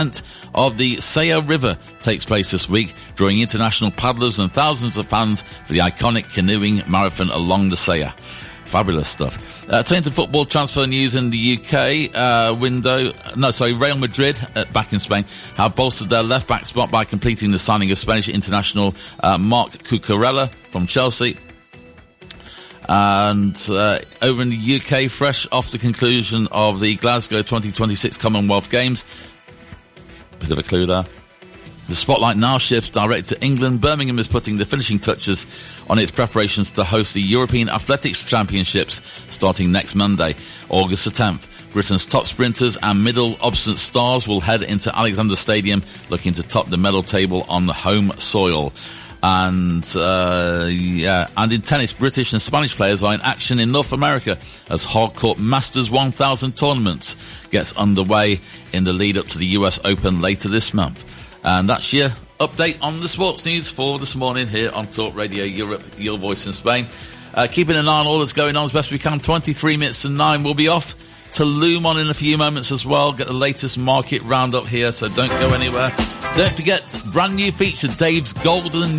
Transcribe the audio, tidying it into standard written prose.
of the Sella River takes place this week, drawing international paddlers and thousands of fans for the iconic canoeing marathon along the Sella. Fabulous stuff. Turning to football transfer news in the UK Real Madrid, back in Spain, have bolstered their left-back spot by completing the signing of Spanish international Marc Cucurella from Chelsea. And over in the UK, fresh off the conclusion of the Glasgow 2026 Commonwealth Games, bit of a clue there. The spotlight now shifts direct to England. Birmingham is putting the finishing touches on its preparations to host the European Athletics Championships starting next Monday, August the 10th. Britain's top sprinters and middle obstinate stars will head into Alexander Stadium looking to top the medal table on the home soil. And in tennis, British and Spanish players are in action in North America as Hardcourt Masters 1000 tournaments gets underway in the lead up to the US Open later this month. And that's your update on the sports news for this morning here on Talk Radio Europe, your voice in Spain. Keeping an eye on all that's going on as best we can. 23 minutes to 9. We'll be off to Loom on in a few moments as well. Get the latest market roundup here, so don't go anywhere. Don't forget, brand new feature, Dave's Golden